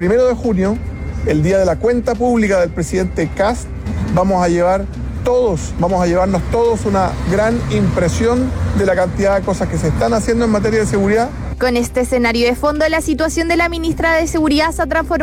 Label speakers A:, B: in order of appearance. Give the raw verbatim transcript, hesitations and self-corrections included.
A: primero de junio, el día de la cuenta pública del presidente Kast, vamos a llevar todos, vamos a llevarnos todos una gran impresión de la cantidad de cosas que se están haciendo en materia de seguridad.
B: Con este escenario de fondo, la situación de la ministra de Seguridad se ha transformado